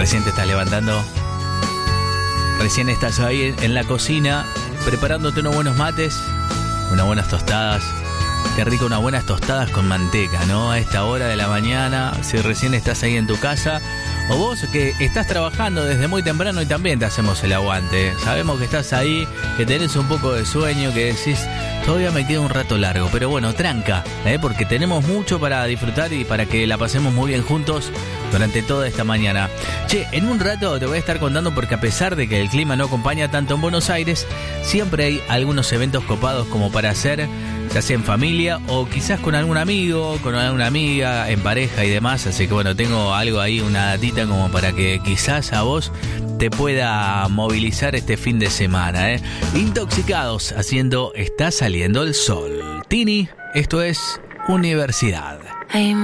Recién te estás levantando. Recién estás ahí en la cocina preparándote unos buenos mates, unas buenas tostadas. Qué rico, unas buenas tostadas con manteca, ¿no? A esta hora de la mañana, si recién estás ahí en tu casa, o vos que estás trabajando desde muy temprano y también te hacemos el aguante. Sabemos que estás ahí, que tenés un poco de sueño, que decís, todavía me queda un rato largo, pero bueno, tranca, porque tenemos mucho para disfrutar y para que la pasemos muy bien juntos durante toda esta mañana. Che, en un rato te voy a estar contando porque a pesar de que el clima no acompaña tanto en Buenos Aires, siempre hay algunos eventos copados como para hacer, ya sea en familia o quizás con algún amigo, con alguna amiga, en pareja y demás. Así que bueno, tengo algo ahí, una datita como para que quizás a vos te pueda movilizar este fin de semana, Intoxicados haciendo Está Saliendo el Sol. Tini, esto es Universidad.